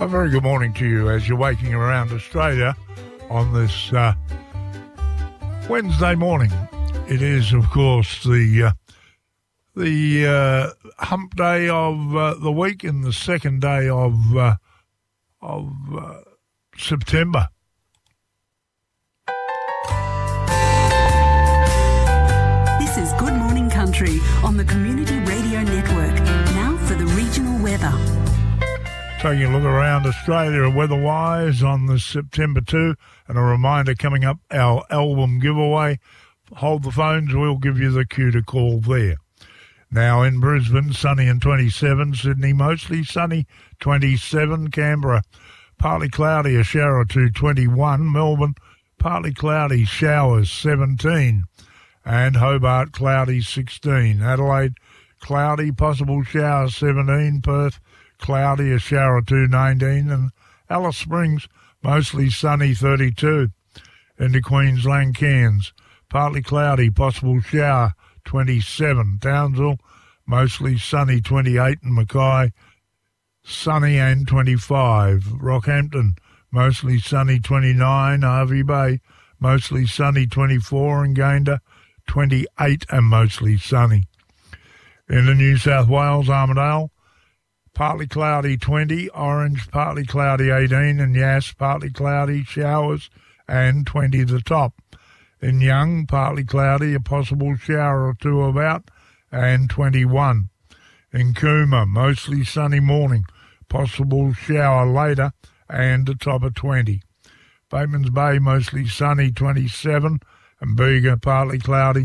A very good morning to you as you're waking around Australia on this Wednesday morning. It is, of course, the hump day of the week and the second day of September. This is Good Morning Country on the Community Radio Network. Now for the regional weather. Taking a look around Australia weather-wise on this September 2, and a reminder coming up, our album giveaway. Hold the phones, we'll give you the cue to call there. Now in Brisbane, sunny and 27, Sydney mostly sunny, 27, Canberra partly cloudy, a shower or two, 21, Melbourne partly cloudy, showers, 17, and Hobart cloudy, 16, Adelaide cloudy, possible shower, 17, Perth cloudy, a shower or two, 19, and Alice Springs mostly sunny, 32. Into Queensland, Cairns partly cloudy, possible shower, 27. Townsville mostly sunny, 28, and Mackay sunny and 25. Rockhampton mostly sunny, 29. Hervey Bay mostly sunny, 24, and Gayndah 28 and mostly sunny. Into New South Wales, Armidale partly cloudy, 20, Orange partly cloudy, 18, and Yass partly cloudy, showers, and 20 the top. In Young, partly cloudy, a possible shower or two about, and 21. In Cooma, mostly sunny morning, possible shower later, and a top of 20. Bateman's Bay, mostly sunny, 27, and Bega, partly cloudy,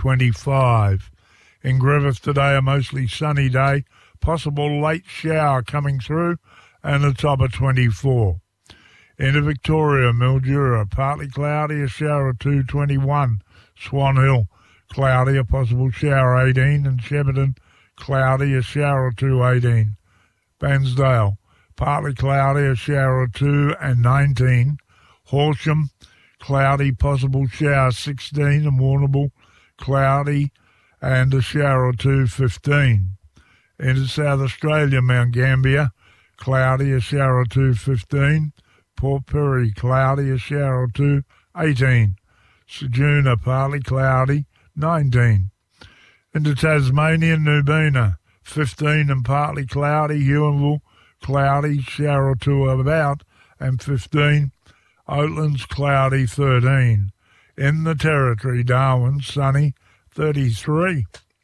25. In Griffith today, a mostly sunny day, possible late shower coming through, and a top of 24. Into Victoria, Mildura, partly cloudy, a shower or two, 21. Swan Hill, cloudy, a possible shower, 18. And Shepparton, cloudy, a shower or two, 18. Bairnsdale, partly cloudy, a shower or two, and 19. Horsham, cloudy, possible shower, 16. And Warrnambool, cloudy, and a shower or two, 15. Into South Australia, Mount Gambier, cloudy, a shower or two, 15. Port Pirie, cloudy, a shower or two, 18. Ceduna, partly cloudy, 19. Into Tasmania, Nubina, 15 and partly cloudy. Huonville, cloudy, shower or two about, and 15. Oatlands, cloudy, 13. In the Territory, Darwin, sunny, 33.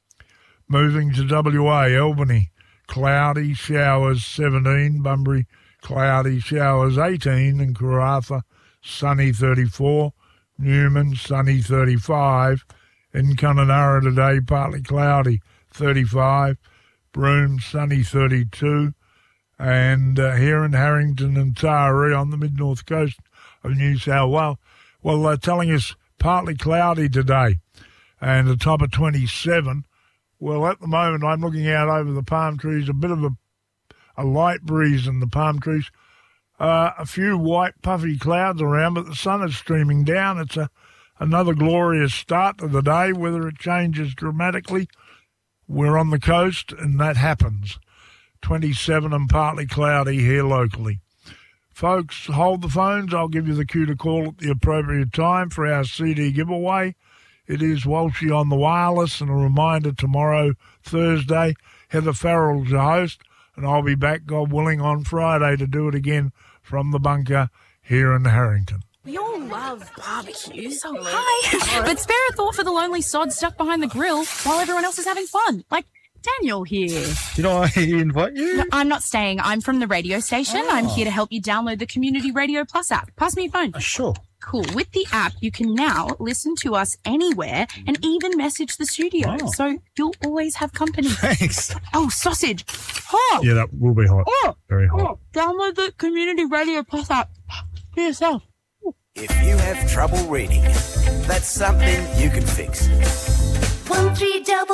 Moving to WA, Albany, cloudy, showers, 17. Bunbury, cloudy, showers, 18. And Karratha, sunny, 34. Newman, sunny, 35. In Kununurra today, partly cloudy, 35. Broome, sunny, 32. And here in Harrington and Taree on the mid-north coast of New South Wales, well, they're telling us partly cloudy today and a top of 27. Well, at the moment, I'm looking out over the palm trees, a bit of a light breeze in the palm trees. A few white puffy clouds around, but the sun is streaming down. It's another glorious start to the day. Whether it changes dramatically, we're on the coast, and that happens. 27 and partly cloudy here locally. Folks, hold the phones. I'll give you the cue to call at the appropriate time for our CD giveaway. It is Walshy on the wireless, and a reminder tomorrow, Thursday, Heather Farrell's your host, and I'll be back, God willing, on Friday to do it again from the bunker here in Harrington. We all love barbecues. Oh, hi. But spare a thought for the lonely sod stuck behind the grill while everyone else is having fun. Like Daniel here. Did I invite you? No, I'm not staying. I'm from the radio station. Oh. I'm here to help you download the Community Radio Plus app. Pass me your phone. Sure. Cool. With the app, you can now listen to us anywhere and even message the studio. Oh. So you'll always have company. Thanks. Oh, sausage. Hot. Yeah, that will be hot. Oh. Very hot. Oh. Download the Community Radio Plus app for yourself. If you have trouble reading, that's something you can fix. 1 3